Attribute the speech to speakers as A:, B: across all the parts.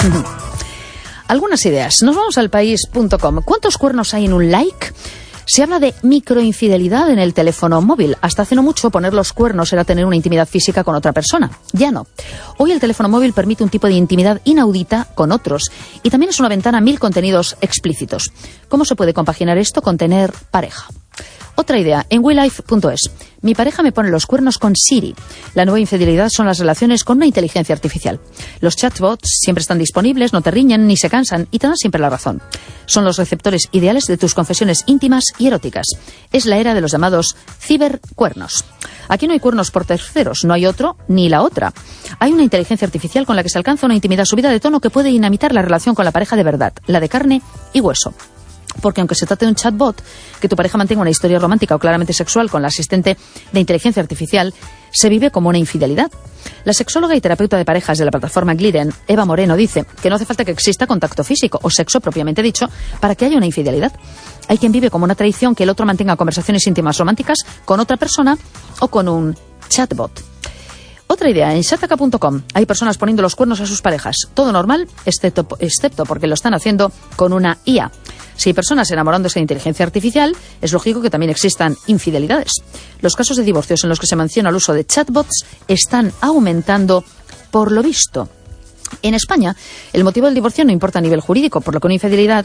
A: Algunas ideas. Nos vamos al país.com. ¿Cuántos cuernos hay en un like? Se habla de microinfidelidad en el teléfono móvil. Hasta hace no mucho poner los cuernos era tener una intimidad física con otra persona. Ya no. Hoy el teléfono móvil permite un tipo de intimidad inaudita con otros y también es una ventana a 1000 contenidos explícitos. ¿Cómo se puede compaginar esto con tener pareja? Otra idea, en welife.es. Mi pareja me pone los cuernos con Siri. La nueva infidelidad son las relaciones con una inteligencia artificial. Los chatbots siempre están disponibles, no te riñen ni se cansan y te dan siempre la razón. Son los receptores ideales de tus confesiones íntimas y eróticas. Es la era de los llamados cibercuernos. Aquí no hay cuernos por terceros, no hay otro ni la otra. Hay una inteligencia artificial con la que se alcanza una intimidad subida de tono que puede dinamitar la relación con la pareja de verdad, la de carne y hueso. Porque aunque se trate de un chatbot, que tu pareja mantenga una historia romántica o claramente sexual con la asistente de inteligencia artificial, se vive como una infidelidad. La sexóloga y terapeuta de parejas de la plataforma Gliden, Eva Moreno, dice que no hace falta que exista contacto físico o sexo propiamente dicho para que haya una infidelidad. Hay quien vive como una traición que el otro mantenga conversaciones íntimas románticas con otra persona o con un chatbot. Otra idea, en shataka.com hay personas poniendo los cuernos a sus parejas. Todo normal, excepto porque lo están haciendo con una IA. Si hay personas enamorándose de inteligencia artificial, es lógico que también existan infidelidades. Los casos de divorcios en los que se menciona el uso de chatbots están aumentando por lo visto. En España, el motivo del divorcio no importa a nivel jurídico, por lo que una infidelidad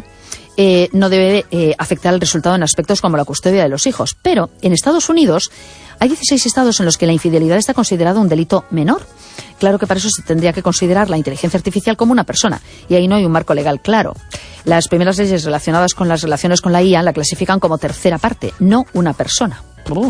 A: no debe afectar el resultado en aspectos como la custodia de los hijos. Pero en Estados Unidos hay 16 estados en los que la infidelidad está considerada un delito menor. Claro que para eso se tendría que considerar la inteligencia artificial como una persona, y ahí no hay un marco legal claro. Las primeras leyes relacionadas con las relaciones con la IA la clasifican como tercera parte, no una persona.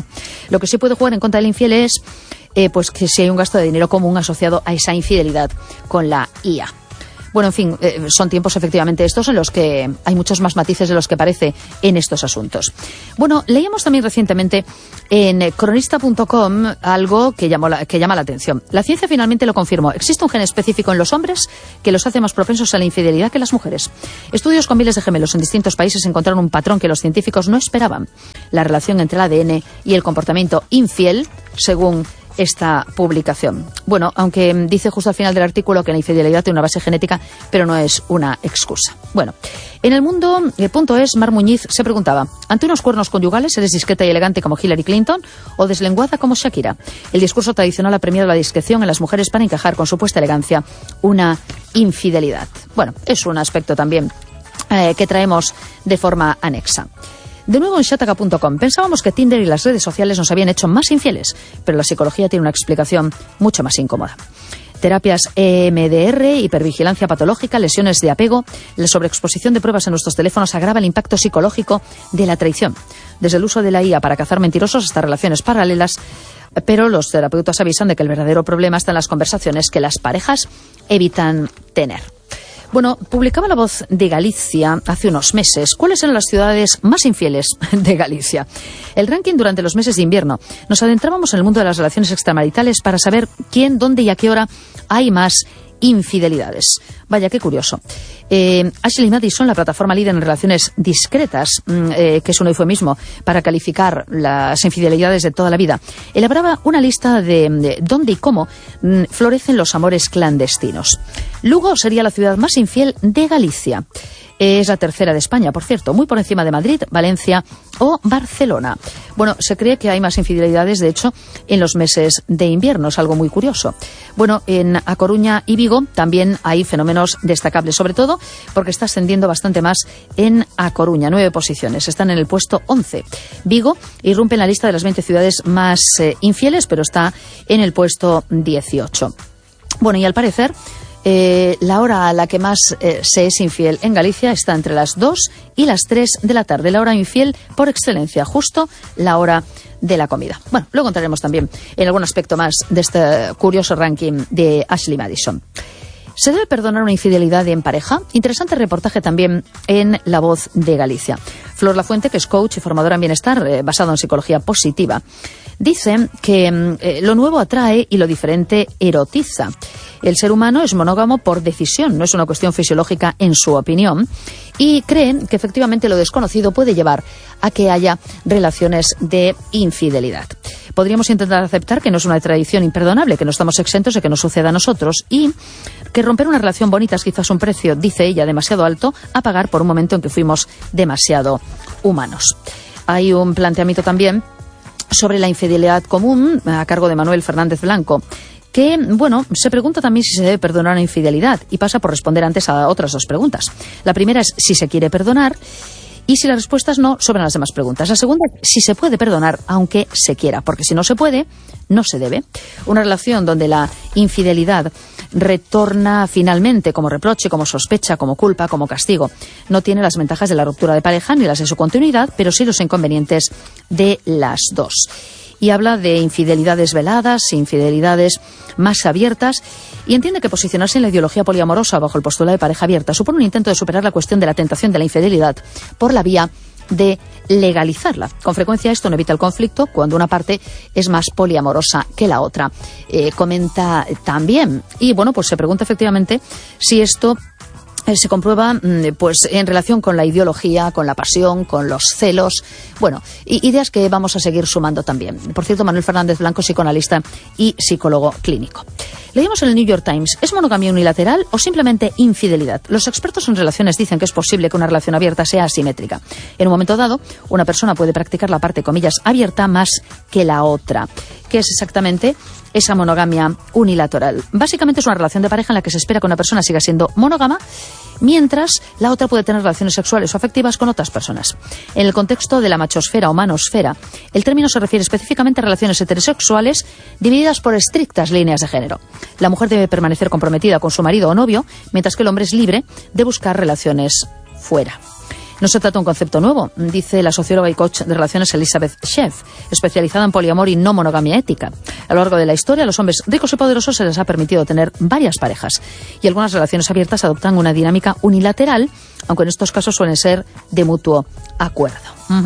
A: Lo que sí puede jugar en contra del infiel es pues que si hay un gasto de dinero común asociado a esa infidelidad con la IA. Bueno, en fin, son tiempos efectivamente estos en los que hay muchos más matices de los que parece en estos asuntos. Bueno, leíamos también recientemente en cronista.com algo que llama la atención. La ciencia finalmente lo confirmó. Existe un gen específico en los hombres que los hace más propensos a la infidelidad que las mujeres. Estudios con miles de gemelos en distintos países encontraron un patrón que los científicos no esperaban. La relación entre el ADN y el comportamiento infiel, según esta publicación. Bueno, aunque dice justo al final del artículo que la infidelidad tiene una base genética, pero no es una excusa. Bueno, en el mundo.es, Mar Muñiz se preguntaba, ¿ante unos cuernos conyugales eres discreta y elegante como Hillary Clinton o deslenguada como Shakira? El discurso tradicional ha premiado la discreción en las mujeres para encajar con supuesta elegancia una infidelidad. Bueno, es un aspecto también que traemos de forma anexa. De nuevo en shataka.com. Pensábamos que Tinder y las redes sociales nos habían hecho más infieles, pero la psicología tiene una explicación mucho más incómoda. Terapias EMDR, hipervigilancia patológica, lesiones de apego, la sobreexposición de pruebas en nuestros teléfonos agrava el impacto psicológico de la traición. Desde el uso de la IA para cazar mentirosos hasta relaciones paralelas, pero los terapeutas avisan de que el verdadero problema está en las conversaciones que las parejas evitan tener. Bueno, publicaba La Voz de Galicia hace unos meses cuáles eran las ciudades más infieles de Galicia. El ranking durante los meses de invierno. Nos adentrábamos en el mundo de las relaciones extramaritales para saber quién, dónde y a qué hora hay más infidelidades. Vaya, qué curioso. Ashley Madison, la plataforma líder en relaciones discretas, que es un eufemismo para calificar las infidelidades de toda la vida, elaboraba una lista de dónde y cómo florecen los amores clandestinos. Lugo sería la ciudad más infiel de Galicia. Es la tercera de España, por cierto, muy por encima de Madrid, Valencia o Barcelona. Bueno, se cree que hay más infidelidades, de hecho, en los meses de invierno, es algo muy curioso. Bueno, en A Coruña y Vigo también hay fenómenos destacables, sobre todo porque está ascendiendo bastante más en A Coruña, 9 posiciones, están en el puesto 11. Vigo irrumpe en la lista de las 20 ciudades más infieles, pero está en el puesto 18. Bueno, y al parecer la hora a la que más se es infiel en Galicia está entre las 2 y las 3 de la tarde. La hora infiel por excelencia, justo la hora de la comida. Bueno, luego entraremos también en algún aspecto más de este curioso ranking de Ashley Madison. ¿Se debe perdonar una infidelidad en pareja? Interesante reportaje también en La Voz de Galicia. Flor Lafuente, que es coach y formadora en bienestar basado en psicología positiva, dice que lo nuevo atrae y lo diferente erotiza. El ser humano es monógamo por decisión, no es una cuestión fisiológica en su opinión, y creen que efectivamente lo desconocido puede llevar a que haya relaciones de infidelidad. Podríamos intentar aceptar que no es una tradición imperdonable, que no estamos exentos de que nos suceda a nosotros y que romper una relación bonita es quizás un precio, dice ella, demasiado alto a pagar por un momento en que fuimos demasiado humanos. Hay un planteamiento también sobre la infidelidad común a cargo de Manuel Fernández Blanco, que, se pregunta también si se debe perdonar una infidelidad y pasa por responder antes a otras dos preguntas. La primera es si se quiere perdonar y si la respuesta es no, sobran las demás preguntas. La segunda, si se puede perdonar aunque se quiera, porque si no se puede, no se debe. Una relación donde la infidelidad retorna finalmente como reproche, como sospecha, como culpa, como castigo. No tiene las ventajas de la ruptura de pareja ni las de su continuidad, pero sí los inconvenientes de las dos. Y habla de infidelidades veladas, infidelidades más abiertas, y entiende que posicionarse en la ideología poliamorosa bajo el postulado de pareja abierta supone un intento de superar la cuestión de la tentación de la infidelidad por la vía de legalizarla. Con frecuencia esto no evita el conflicto cuando una parte es más poliamorosa que la otra. Comenta también, y se pregunta efectivamente si esto se comprueba en relación con la ideología, con la pasión, con los celos, ideas que vamos a seguir sumando también. Por cierto, Manuel Fernández Blanco, psicoanalista y psicólogo clínico. Leímos en el New York Times, ¿es monogamia unilateral o simplemente infidelidad? Los expertos en relaciones dicen que es posible que una relación abierta sea asimétrica. En un momento dado, una persona puede practicar la parte, comillas, abierta más que la otra. ¿Qué es exactamente esa monogamia unilateral? Básicamente es una relación de pareja en la que se espera que una persona siga siendo monógama mientras la otra puede tener relaciones sexuales o afectivas con otras personas. En el contexto de la machosfera o manosfera, el término se refiere específicamente a relaciones heterosexuales divididas por estrictas líneas de género. La mujer debe permanecer comprometida con su marido o novio, mientras que el hombre es libre de buscar relaciones fuera. No se trata de un concepto nuevo, dice la socióloga y coach de relaciones Elizabeth Sheff, especializada en poliamor y no monogamia ética. A lo largo de la historia, a los hombres ricos y poderosos se les ha permitido tener varias parejas y algunas relaciones abiertas adoptan una dinámica unilateral, aunque en estos casos suelen ser de mutuo acuerdo.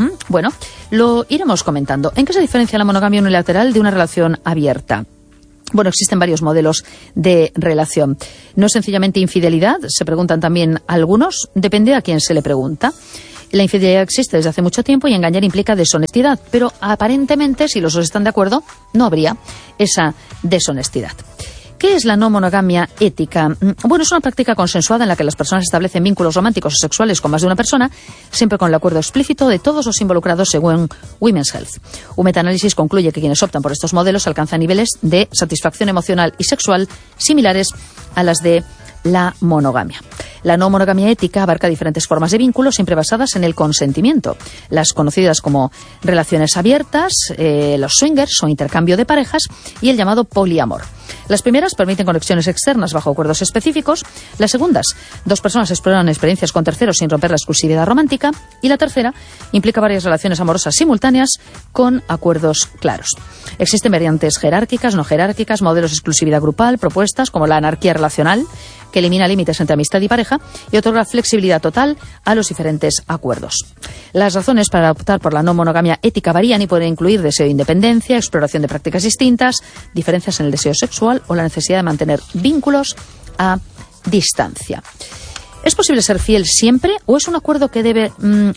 A: Lo iremos comentando. ¿En qué se diferencia la monogamia unilateral de una relación abierta? Existen varios modelos de relación. No es sencillamente infidelidad, se preguntan también algunos, depende a quién se le pregunta. La infidelidad existe desde hace mucho tiempo y engañar implica deshonestidad, pero aparentemente, si los dos están de acuerdo, no habría esa deshonestidad. ¿Qué es la no monogamia ética? Es una práctica consensuada en la que las personas establecen vínculos románticos o sexuales con más de una persona, siempre con el acuerdo explícito de todos los involucrados según Women's Health. Un metaanálisis concluye que quienes optan por estos modelos alcanzan niveles de satisfacción emocional y sexual similares a las de la monogamia. La no monogamia ética abarca diferentes formas de vínculos, siempre basadas en el consentimiento. Las conocidas como relaciones abiertas, los swingers o intercambio de parejas y el llamado poliamor. Las primeras permiten conexiones externas bajo acuerdos específicos. Las segundas, dos personas exploran experiencias con terceros sin romper la exclusividad romántica. Y la tercera implica varias relaciones amorosas simultáneas con acuerdos claros. Existen variantes jerárquicas, no jerárquicas, modelos de exclusividad grupal, propuestas como la anarquía relacional, que elimina límites entre amistad y pareja y otorga flexibilidad total a los diferentes acuerdos. Las razones para optar por la no monogamia ética varían y pueden incluir deseo de independencia, exploración de prácticas distintas, diferencias en el deseo sexual o la necesidad de mantener vínculos a distancia. ¿Es posible ser fiel siempre o es un acuerdo que debe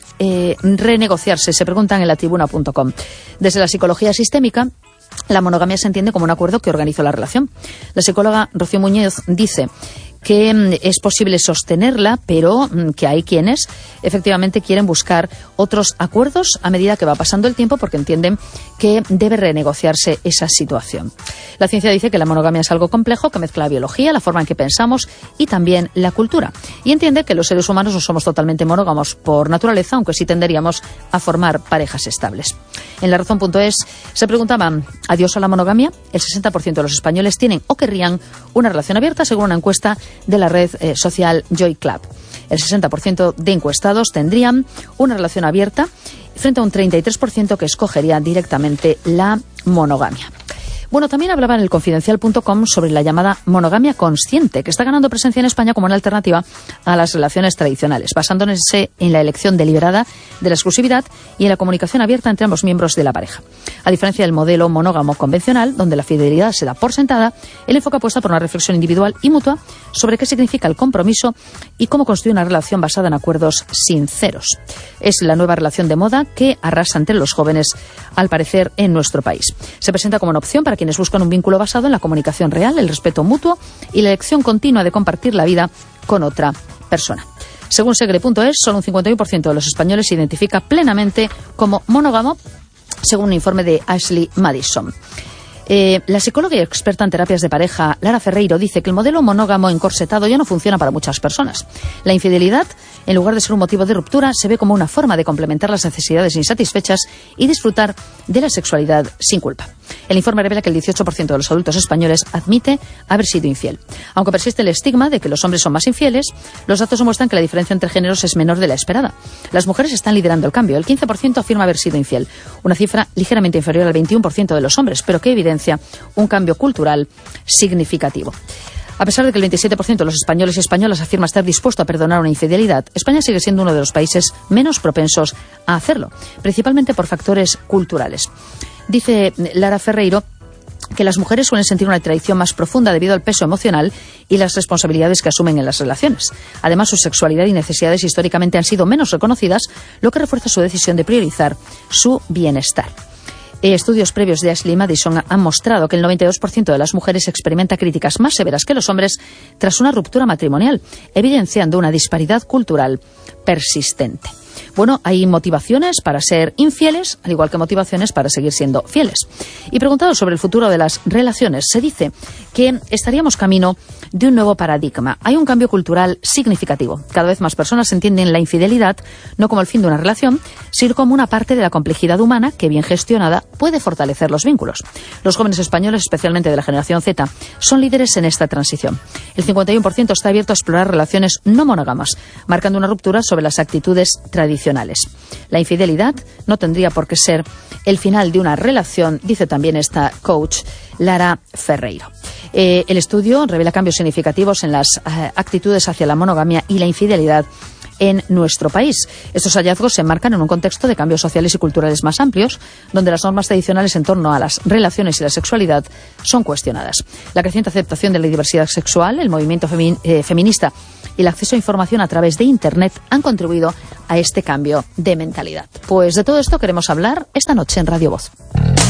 A: renegociarse? Se preguntan en latribuna.com. Desde la psicología sistémica, la monogamia se entiende como un acuerdo que organiza la relación. La psicóloga Rocío Muñoz dice que es posible sostenerla, pero que hay quienes efectivamente quieren buscar otros acuerdos a medida que va pasando el tiempo porque entienden que debe renegociarse esa situación. La ciencia dice que la monogamia es algo complejo que mezcla la biología, la forma en que pensamos y también la cultura. Y entiende que los seres humanos no somos totalmente monógamos por naturaleza, aunque sí tenderíamos a formar parejas estables. En La Razón.es se preguntaban, ¿adiós a la monogamia? El 60% de los españoles tienen o querrían una relación abierta según una encuesta de la red social Joy Club. El 60% de encuestados tendrían una relación abierta frente a un 33% que escogería directamente la monogamia. Bueno, también hablaba en el Confidencial.com sobre la llamada monogamia consciente, que está ganando presencia en España como una alternativa a las relaciones tradicionales, basándose en la elección deliberada de la exclusividad y en la comunicación abierta entre ambos miembros de la pareja. A diferencia del modelo monógamo convencional, donde la fidelidad se da por sentada, el enfoque apuesta por una reflexión individual y mutua sobre qué significa el compromiso y cómo construir una relación basada en acuerdos sinceros. Es la nueva relación de moda que arrasa entre los jóvenes, al parecer, en nuestro país. Se presenta como una opción para quienes buscan un vínculo basado en la comunicación real, el respeto mutuo y la elección continua de compartir la vida con otra persona. Según Segre.es, solo un 51% de los españoles se identifica plenamente como monógamo, según un informe de Ashley Madison. La psicóloga y experta en terapias de pareja, Lara Ferreiro, dice que el modelo monógamo encorsetado ya no funciona para muchas personas. La infidelidad, en lugar de ser un motivo de ruptura, se ve como una forma de complementar las necesidades insatisfechas y disfrutar de la sexualidad sin culpa. El informe revela que el 18% de los adultos españoles admite haber sido infiel. Aunque persiste el estigma de que los hombres son más infieles, los datos demuestran que la diferencia entre géneros es menor de la esperada. Las mujeres están liderando el cambio. El 15% afirma haber sido infiel, una cifra ligeramente inferior al 21% de los hombres, pero que evidencia un cambio cultural significativo. A pesar de que el 27% de los españoles y españolas afirma estar dispuesto a perdonar una infidelidad, España sigue siendo uno de los países menos propensos a hacerlo, principalmente por factores culturales. Dice Lara Ferreiro que las mujeres suelen sentir una traición más profunda debido al peso emocional y las responsabilidades que asumen en las relaciones. Además, su sexualidad y necesidades históricamente han sido menos reconocidas, lo que refuerza su decisión de priorizar su bienestar. Estudios previos de Ashley Madison han mostrado que el 92% de las mujeres experimenta críticas más severas que los hombres tras una ruptura matrimonial, evidenciando una disparidad cultural persistente. Bueno, hay motivaciones para ser infieles, al igual que motivaciones para seguir siendo fieles. Y preguntado sobre el futuro de las relaciones, se dice que estaríamos camino de un nuevo paradigma. Hay un cambio cultural significativo. Cada vez más personas entienden la infidelidad no como el fin de una relación, sino como una parte de la complejidad humana que, bien gestionada, puede fortalecer los vínculos. Los jóvenes españoles, especialmente de la generación Z, son líderes en esta transición. El 51% está abierto a explorar relaciones no monógamas, marcando una ruptura sobre las actitudes tradicionales. La infidelidad no tendría por qué ser el final de una relación, dice también esta coach Lara Ferreiro. El estudio revela cambios significativos en las actitudes hacia la monogamia y la infidelidad en nuestro país. Estos hallazgos se enmarcan en un contexto de cambios sociales y culturales más amplios, donde las normas tradicionales en torno a las relaciones y la sexualidad son cuestionadas. La creciente aceptación de la diversidad sexual, el movimiento feminista y el acceso a información a través de Internet han contribuido a este cambio de mentalidad. Pues de todo esto queremos hablar esta noche en Radio Voz.